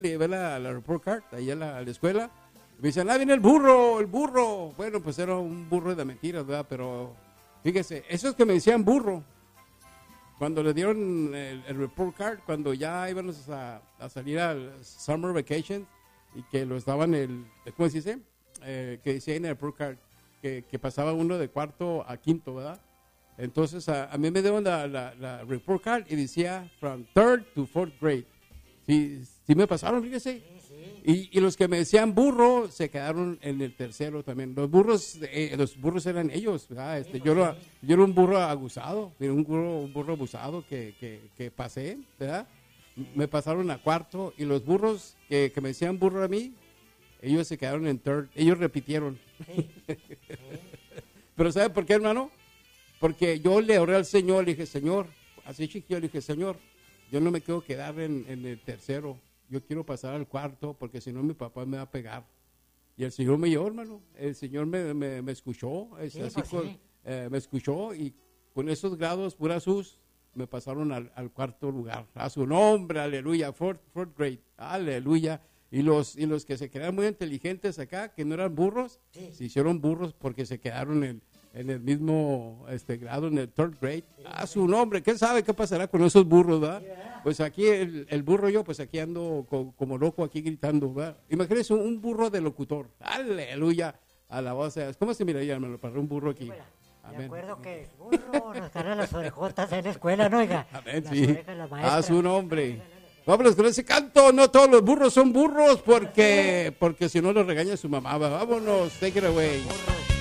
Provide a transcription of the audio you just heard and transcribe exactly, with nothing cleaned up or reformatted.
llevé la, la report card ahí a la, a la escuela. Me dicen, ah, viene el burro, el burro. Bueno, pues era un burro de mentiras, ¿verdad? Pero fíjese, esos que me decían burro, cuando le dieron el, el report card, cuando ya íbamos a, a salir al summer vacation y que lo estaban, el, ¿cómo se dice? Eh, que decía en el report card que, que pasaba uno de cuarto a quinto, ¿verdad? Entonces a, a mí me dieron la, la, la report card y decía from third to fourth grade. Sí, sí me pasaron, fíjese. Y, y los que me decían burro se quedaron en el tercero también. Los burros, eh, los burros eran ellos, ¿verdad? Este, yo, era, yo era un burro abusado, un burro, un burro abusado que, que, que pasé, ¿verdad? Me pasaron a cuarto y los burros que, que me decían burro a mí, ellos se quedaron en third, ellos repitieron. Pero ¿sabe por qué, hermano? Porque yo le oré al Señor, le dije, Señor, así chiquillo, le dije, Señor, yo no me quiero quedar en, en el tercero. Yo quiero pasar al cuarto porque si no mi papá me va a pegar. Y el Señor me oyó, hermano. El Señor me, me, me escuchó. Es, Sí, así pues con, sí. eh, me escuchó y con esos grados puras sus me pasaron al, al cuarto lugar. A su nombre, aleluya. Fourth, fourth grade, aleluya. Y los, y los que se quedaron muy inteligentes acá, que no eran burros, Sí. se hicieron burros porque se quedaron en, en el mismo este, grado, en el third grade. A su nombre, ¿quién sabe qué pasará con esos burros, verdad? Pues aquí el, el burro yo, pues aquí ando co- como loco aquí gritando, ¿verdad? Imagínense un, un burro de locutor, aleluya, a la voz. ¿Cómo se miraría, hermano, para un burro aquí? Híjole, Me Amén. acuerdo que burro nos ganan las orejotas en la escuela, ¿no? Oiga, Amén, las sí, orejas de la maestra. a su nombre. Vámonos con ese canto, no todos los burros son burros, porque, porque si no los regaña su mamá. Vámonos, take it away. Burro.